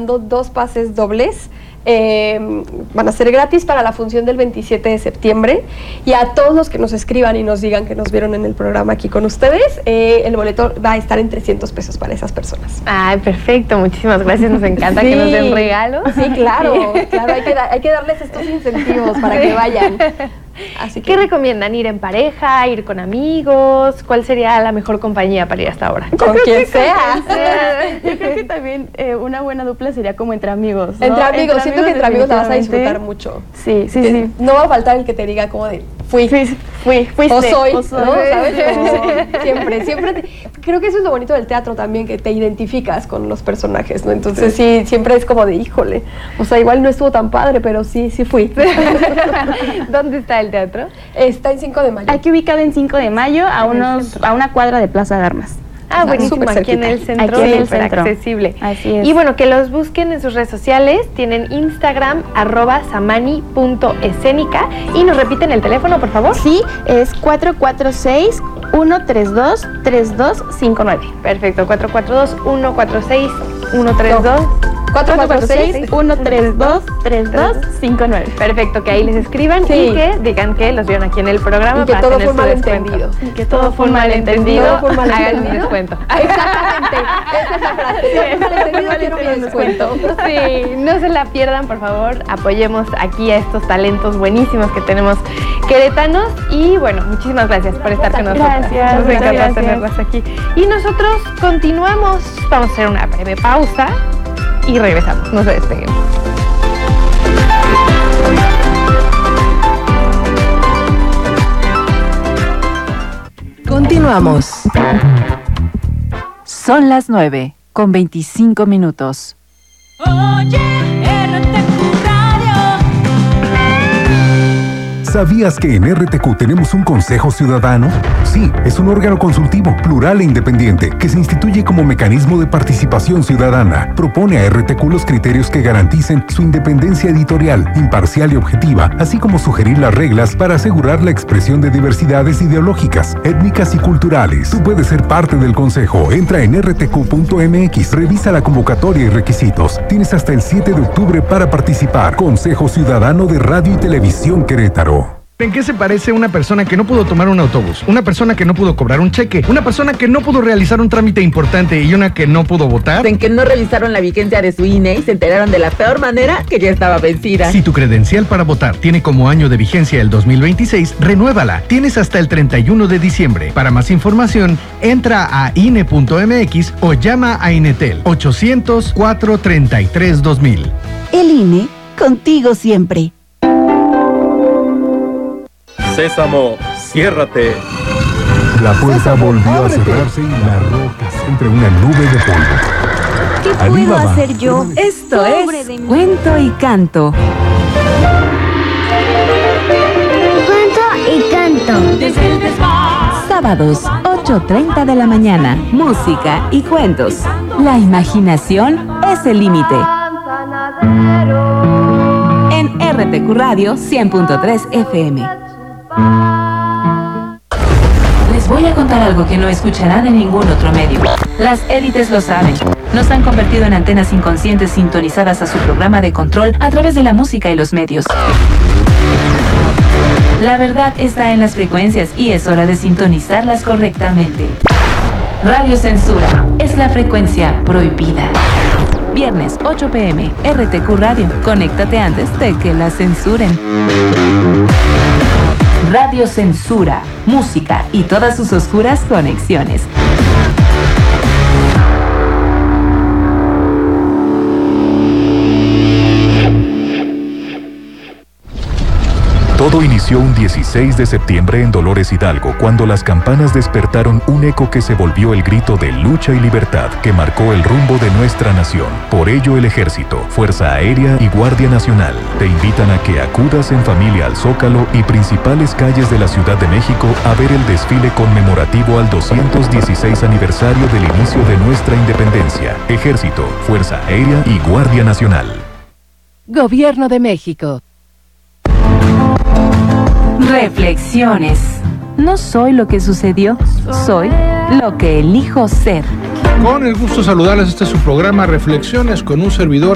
regalando 2 pases dobles. Van a ser gratis para la función del 27 de septiembre, y a todos los que nos escriban y nos digan que nos vieron en el programa aquí con ustedes, el boleto va a estar en 300 pesos para esas personas. Ay, perfecto, muchísimas gracias, nos encanta que nos den regalos. Sí, claro, hay que darles estos incentivos para que vayan. Así que, ¿qué recomiendan? ¿Ir en pareja? ¿Ir con amigos? ¿Cuál sería la mejor compañía para ir hasta ahora? Con quien sea. Yo creo que también una buena dupla sería como entre amigos, ¿no? Entre amigos, siento que entre amigos la vas a disfrutar mucho. Sí. No va a faltar el que te diga como de fuiste. O soy, ¿no? ¿Sabes? Siempre creo que eso es lo bonito del teatro también, que te identificas con los personajes, ¿no? Entonces sí, siempre es como de híjole, o sea, igual no estuvo tan padre, pero sí fui. ¿Dónde está el teatro? Está en 5 de mayo. Aquí ubicado en 5 de mayo, a una cuadra de Plaza de Armas. Ah, buenísimo, aquí en el centro, súper accesible. Así es. Y bueno, que los busquen en sus redes sociales, tienen Instagram, @samani.escénica, y nos repiten el teléfono, por favor. Sí, es 446-132-3259. Perfecto, 442-146-132. 446-132-3259. Perfecto, que ahí les escriban y que digan que los vieron aquí en el programa. Y que todo fue un malentendido. Y que todo fue un malentendido. Hagan un descuento. Exactamente, esa es la frase. Si un malentendido, quiero mi descuento. Sí, no se la pierdan, por favor. Apoyemos aquí a estos talentos buenísimos que tenemos queretanos. Y bueno, muchísimas gracias por estar con nosotros. Gracias. Nos encanta tenerlas aquí. Y nosotros continuamos. Vamos a hacer una breve pausa y regresamos. No se despeguen. Continuamos. Son las 9:25. Oye, RTQ Radio. ¿Sabías que en RTQ tenemos un Consejo Ciudadano? Sí, es un órgano consultivo, plural e independiente, que se instituye como mecanismo de participación ciudadana. Propone a RTQ los criterios que garanticen su independencia editorial, imparcial y objetiva, así como sugerir las reglas para asegurar la expresión de diversidades ideológicas, étnicas y culturales. Tú puedes ser parte del Consejo. Entra en rtq.mx, revisa la convocatoria y requisitos. Tienes hasta el 7 de octubre para participar. Consejo Ciudadano de Radio y Televisión Querétaro. ¿En qué se parece una persona que no pudo tomar un autobús? Una persona que no pudo cobrar un cheque, una persona que no pudo realizar un trámite importante y una que no pudo votar. En que no revisaron la vigencia de su INE y se enteraron de la peor manera que ya estaba vencida. Si tu credencial para votar tiene como año de vigencia el 2026, renuévala. Tienes hasta el 31 de diciembre. Para más información, entra a INE.mx o llama a Inetel 800-433-2000. El INE, contigo siempre. Sésamo, ciérrate. La puerta volvió a cerrarse y la roca entre una nube de polvo. ¿Qué puedo hacer yo? Esto es Cuento y Canto. Cuento y Canto. Sábados, 8:30 de la mañana. Música y cuentos. La imaginación es el límite. En RTQ Radio 100.3 FM. Les voy a contar algo que no escucharán en ningún otro medio. Las élites lo saben. Nos han convertido en antenas inconscientes sintonizadas a su programa de control a través de la música y los medios. La verdad está en las frecuencias y es hora de sintonizarlas correctamente. Radio Censura es la frecuencia prohibida. Viernes, 8 p.m. RTQ Radio. Conéctate antes de que la censuren. Radio Censura, música y todas sus oscuras conexiones. Todo inició un 16 de septiembre en Dolores Hidalgo, cuando las campanas despertaron un eco que se volvió el grito de lucha y libertad que marcó el rumbo de nuestra nación. Por ello, el Ejército, Fuerza Aérea y Guardia Nacional te invitan a que acudas en familia al Zócalo y principales calles de la Ciudad de México a ver el desfile conmemorativo al 216 aniversario del inicio de nuestra independencia. Ejército, Fuerza Aérea y Guardia Nacional. Gobierno de México. Reflexiones. No soy lo que sucedió, soy lo que elijo ser. Con el gusto de saludarles, este es su programa Reflexiones con un servidor.